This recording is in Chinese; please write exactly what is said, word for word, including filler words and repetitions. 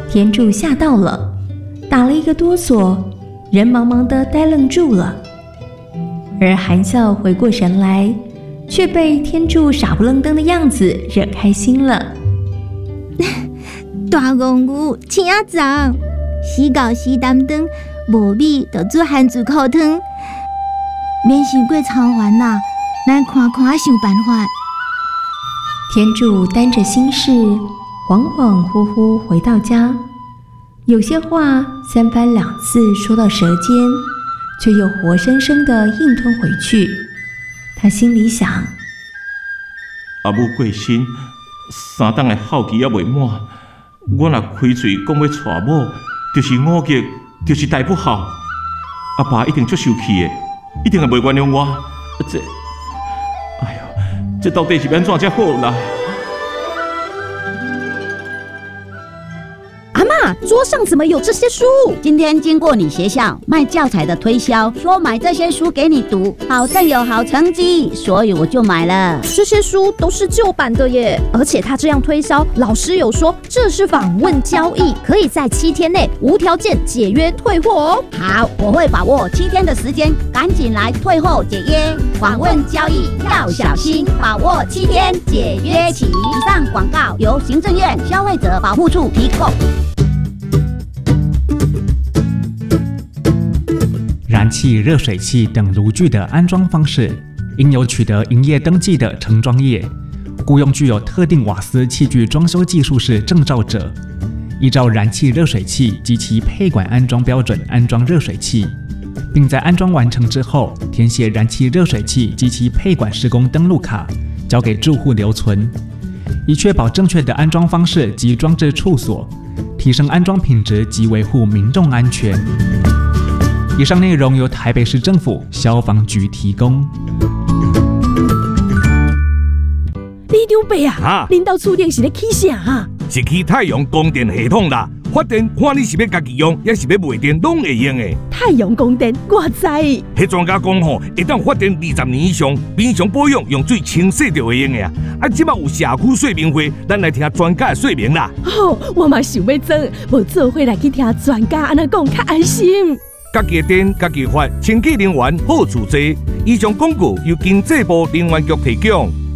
天柱吓到了，打了一个哆嗦，人茫茫的呆愣住了。而含笑回过神来，却被天柱傻不愣登的样子惹开心了。 大公牛请长，死到死担当，无米就煮番薯苦汤，免想过操烦啦，咱看看想办法。 天柱担着心事，恍恍惚惚回到家，有些话三番两次说到舌尖，却又活生生的硬吞回去。他心里想： 阿母过身，三档的孝期还未满，我若开嘴讲要娶某，就是忤逆，就是大不孝。阿爸一定足生气的，一定会袂原谅我。这，哎呦，这到底是要安怎才好啦？ 桌上怎么有这些书？ 今天经过你学校卖教材的推销，说买这些书给你读，保证有好成绩，所以我就买了。 这些书都是旧版的耶，而且他这样推销，老师有说这是访问交易，可以在七天内无条件解约退货哦。 好，我会把握七天的时间，赶紧来退货解约。访问交易要小心，把握七天解约期。以上广告由行政院消费者保护处提供。 燃气、热水器等炉具的安装方式，应有取得营业登记的承装业，雇用具有特定瓦斯器具装修技术士证照者，依照燃气、热水器及其配管安装标准安装热水器，并在安装完成之后，填写燃气、热水器及其配管施工登录卡，交给住户留存，以确保正确的安装方式及装置处所，提升安装品质及维护民众安全。以上内容由台北市政府消防局提供。 李长伯啊，恁兜厝顶是咧起啥啊？ 是起太阳光电系统啦。发电看你是要家己用，还是要卖电，拢会用的。 太阳光电，我知。 迄专家讲吼，会当发电二十年以上，平常保养用水清洗就会用的啊。啊，即马有社区说明会，咱来听专家的说明啦。 好、哦，我嘛想要装，无做伙来去听专家安怎讲，较安心。 家己的电，家己发，清洁能源好处多。以上广告由经济部能源局提供。